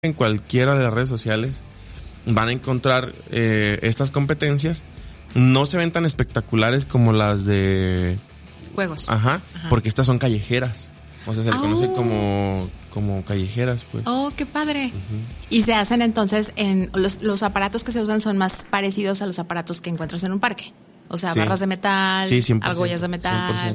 en cualquiera de las redes sociales van a encontrar estas competencias. No se ven tan espectaculares como las de juegos. Ajá. Porque estas son callejeras. O sea, se le conoce como callejeras, pues. Oh, qué padre. Y se hacen entonces en los aparatos que se usan son más parecidos a los aparatos que encuentras en un parque. O sea, barras de metal, 100%, argollas de metal. 100%.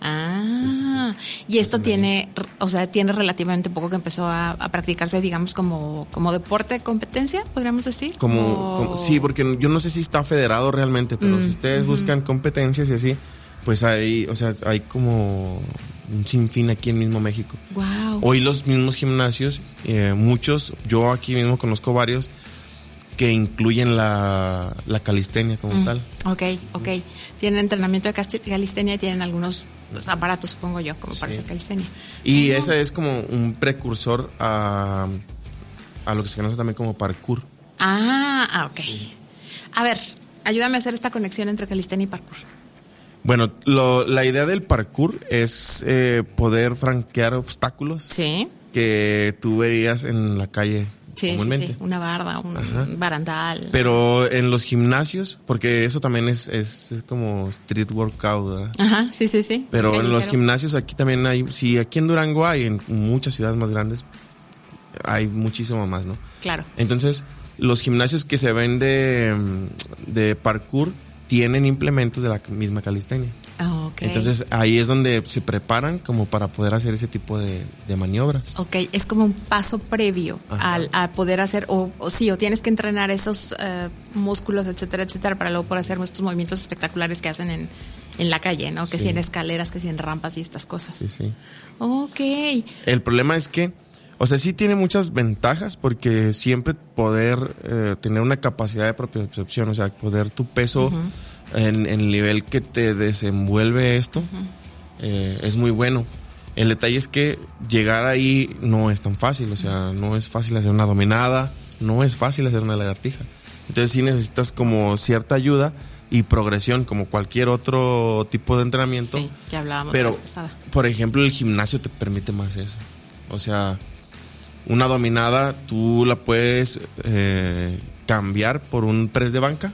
Sí. Y esto tiene relativamente poco que empezó a practicarse, digamos, como deporte, competencia, podríamos decir. Sí, porque yo no sé si está federado realmente, pero si ustedes buscan competencias y así, pues hay como un sinfín aquí en mismo México. Wow. Hoy los mismos gimnasios, muchos, yo aquí mismo conozco varios, que incluyen la calistenia como tal. Ok. Tienen entrenamiento de calistenia y tienen algunos aparatos, supongo yo, como para hacer calistenia. Y ese es como un precursor a lo que se conoce también como parkour. Ok. Sí. A ver, ayúdame a hacer esta conexión entre calistenia y parkour. Bueno, la idea del parkour es poder franquear obstáculos que tú verías en la calle. Sí, una barda, un barandal. Pero en los gimnasios, porque eso también es como street workout, ¿verdad? Ajá, sí. Pero en los gimnasios aquí también hay, aquí en Durango hay, en muchas ciudades más grandes, hay muchísimo más, ¿no? Claro. Entonces, los gimnasios que se ven de parkour tienen implementos de la misma calistenia. Okay. Entonces ahí es donde se preparan como para poder hacer ese tipo de maniobras. Ok, es como un paso previo a poder hacer, o tienes que entrenar esos músculos, etcétera, para luego poder hacer estos movimientos espectaculares que hacen en la calle, ¿no? Que si en escaleras, que si en rampas y estas cosas. Sí. Ok. El problema es que, o sea, sí tiene muchas ventajas porque siempre poder tener una capacidad de propiocepción, o sea, poder tu peso en el nivel que te desenvuelve esto es muy bueno. El detalle es que llegar ahí no es tan fácil, o sea, no es fácil hacer una dominada, no es fácil hacer una lagartija. Entonces sí necesitas como cierta ayuda y progresión como cualquier otro tipo de entrenamiento. Sí, que hablábamos pero, la vez pasada. Por ejemplo, el gimnasio te permite más eso. O sea, una dominada tú la puedes cambiar por un press de banca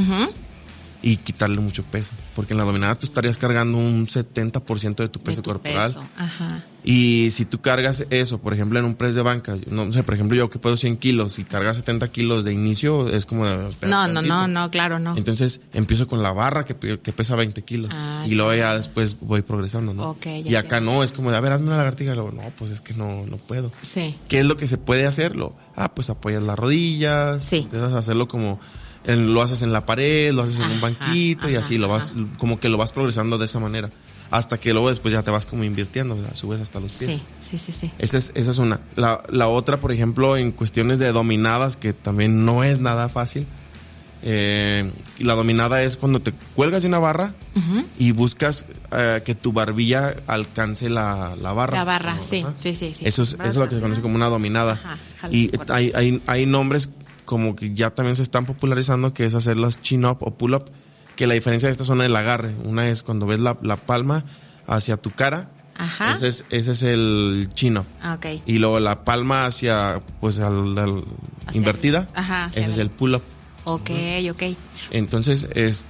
y quitarle mucho peso, porque en la dominada tú estarías cargando un 70% de tu peso corporal. Y si tú cargas eso, por ejemplo, en un press de banca, no sé, por ejemplo, yo que puedo 100 kilos y cargas 70 kilos de inicio, es como no, claro, no. Entonces empiezo con la barra que pesa 20 kilos y luego ya después voy progresando, ¿no? Y acá no, es como de, a ver, hazme una lagartija. Luego, no, pues es que no puedo. Sí. ¿Qué es lo que se puede hacerlo? Pues apoyas las rodillas, empiezas a hacerlo como lo haces en la pared, lo haces en un banquito y así lo vas, como que lo vas progresando de esa manera, hasta que luego después ya te vas como invirtiendo, ¿verdad? Subes hasta los pies. Sí. Esa es una. La otra, por ejemplo, en cuestiones de dominadas, que también no es nada fácil. La dominada es cuando te cuelgas de una barra y buscas que tu barbilla alcance la barra. La barra, ¿no? Sí. Eso es lo que se conoce como una dominada. Y hay nombres como que ya también se están popularizando, que es hacer las chin-up o pull-up, que la diferencia de estas son el agarre. Una es cuando ves la palma hacia tu cara, ese es el chin-up. Okay. Y luego la palma hacia, pues, hacia invertida, ese es el pull-up. Ok. Entonces,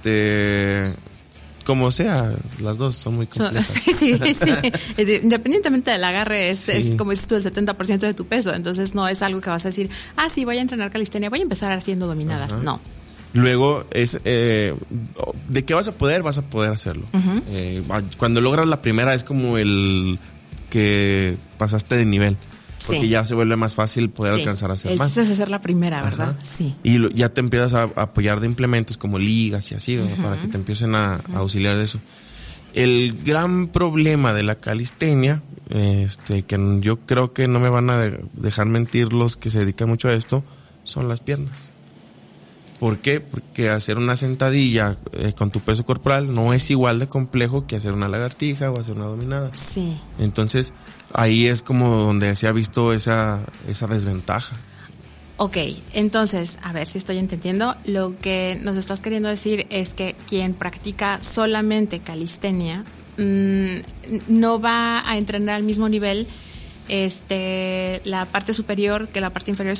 como sea, las dos son muy complejas. Sí. Independientemente del agarre, es como dices tú, el 70% de tu peso. Entonces no es algo que vas a decir, sí, voy a entrenar calistenia, voy a empezar haciendo dominadas. No. Luego, ¿de qué vas a poder hacerlo? Cuando logras la primera es como el que pasaste de nivel. Porque ya se vuelve más fácil poder alcanzar a hacer más. Es hacer la primera, ¿verdad? Sí. Y ya te empiezas a apoyar de implementos como ligas y así, para que te empiecen a auxiliar de eso. El gran problema de la calistenia, que yo creo que no me van a dejar mentir los que se dedican mucho a esto, son las piernas. ¿Por qué? Porque hacer una sentadilla con tu peso corporal no es igual de complejo que hacer una lagartija o hacer una dominada. Sí. Entonces, ahí es como donde se ha visto esa desventaja. Ok, entonces, a ver si estoy entendiendo. Lo que nos estás queriendo decir es que quien practica solamente calistenia no va a entrenar al mismo nivel la parte superior que la parte inferior